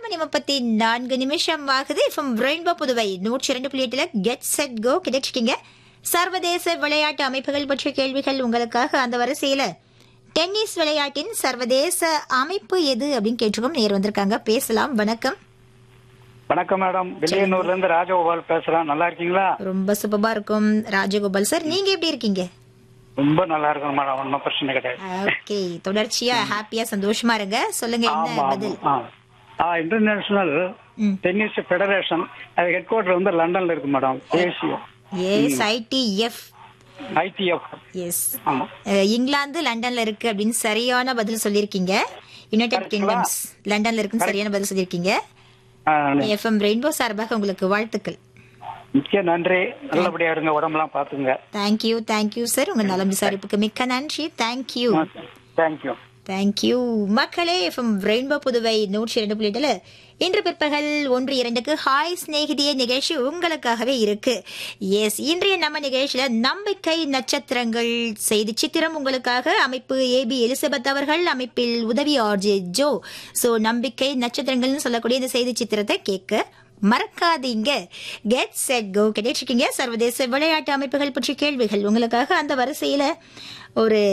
7:34 ஆகுது. FM rainbow Puduvai 102.8 get set go கிடைச்சிட்டீங்க. சர்வதேச விளையாட்டு அமைப்புகள் பற்றிய கேள்விகள் உங்களுக்காக. அந்த வரிசையில டென்னிஸ் விளையாட்டின் சர்வதேச அமைப்பு எது அப்படின்னு கேட்டிருக்கோம். நேர் வந்திருக்காங்க, பேசலாம். வணக்கம். வணக்கம் மேடம், வில்லியனூர்ல இருந்து ராஜகோபால் பேசுறேன். நல்லா இருக்கீங்களா? ரொம்ப சூப்பரா இருக்கும் ராஜகோபால் சார், நீங்க எப்படி இருக்கீங்க? ரொம்ப நல்லா இருக்கும் மேடம், ஒன்னும் பிரச்சனை கிடையாது. ஓகே, தொடர்ச்சியா ஹாப்பியா சந்தோஷமா இருங்க. சொல்லுங்க என்ன பதில்? இன்டர்நேஷனல் டென்னிஸ் ஃபெடரேஷன் அது ஹெட் குவார்டர் வந்து லண்டன்ல இருக்கு மேடம். தேசிய ஐடிஎஃப். எஸ், இங்கிலாந்து லண்டன்ல இருக்கு அப்படின்னு சரியான பதில் சொல்லிருக்கீங்க. யுனைடெட் கிங்டம்ஸ் லண்டன்ல இருக்குன்னு சரியான பதில் சொல்லிருக்கீங்க. எஃப்எம் ரெயின்போ சார்பாக உங்களுக்கு வாழ்த்துக்கள். மிக்க நன்றி. நல்லபடியா இருங்க, உடம்பெல்லாம் பாத்துங்க. தேங்க்யூ சார், உங்க நலம் விசாரிப்புக்கு மிக்க நன்றி. தேங்க்யூ. மக்களே, எஃப்எம் ரெயின்போ புதுவை 102.8 இன்று பிற்பகல் 1:02 ஹாய் ஸ்நேகிதிய நிகழ்ச்சி உங்களுக்காகவே இருக்கு. எஸ், இன்றைய நம்ம நிகழ்ச்சியில நம்பிக்கை நட்சத்திரங்கள் செய்தி சித்திரம் உங்களுக்காக. அமைப்பு ஏபி எலிசபெத் அவர்கள், அமைப்பில் உதவி ஆர்ஜே ஜோ. சோ நம்பிக்கை நட்சத்திரங்கள்னு சொல்லக்கூடிய இந்த செய்தி சித்திரத்தை கேட்க மறக்காதீங்க. Get set go கிடைச்சிருக்கீங்க. சர்வதேச விளையாட்டு அமைப்புகள் பற்றிய கேள்விகள் உங்களுக்காக. அந்த வரிசையில ஒரு